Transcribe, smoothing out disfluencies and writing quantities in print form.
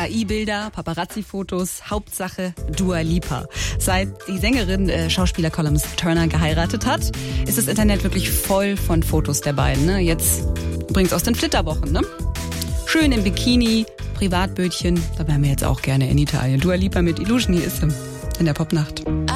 KI-Bilder, Paparazzi-Fotos, Hauptsache Dua Lipa. Seit die Sängerin Schauspieler Columbus Turner geheiratet hat, ist das Internet wirklich voll von Fotos der beiden. Ne? Jetzt übrigens aus den Flitterwochen. Ne? Schön im Bikini, Privatbötchen, da wären wir jetzt auch gerne in Italien. Dua Lipa mit Illusion, hier ist sie in der Popnacht.